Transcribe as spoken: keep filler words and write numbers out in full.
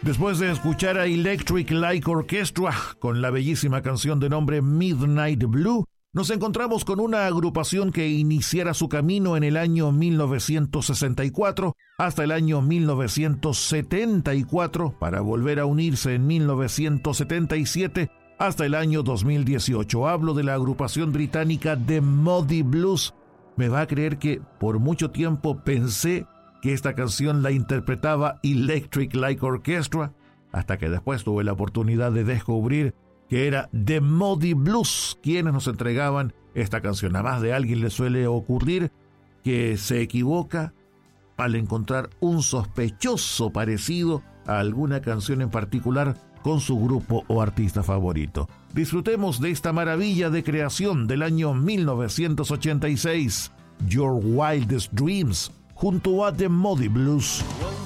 Después de escuchar a Electric Light Orchestra con la bellísima canción de nombre Midnight Blue, nos encontramos con una agrupación que iniciara su camino en el año mil novecientos sesenta y cuatro hasta el año mil novecientos setenta y cuatro para volver a unirse en mil novecientos setenta y siete hasta el año dos mil dieciocho. Hablo de la agrupación británica The Moody Blues. Me va a creer que por mucho tiempo pensé que esta canción la interpretaba Electric Light Orchestra, hasta que después tuve la oportunidad de descubrir que era The Moody Blues quienes nos entregaban esta canción. A más de alguien le suele ocurrir que se equivoca al encontrar un sospechoso parecido a alguna canción en particular con su grupo o artista favorito. Disfrutemos de esta maravilla de creación del año mil novecientos ochenta y seis, Your Wildest Dreams, junto a The Moody Blues.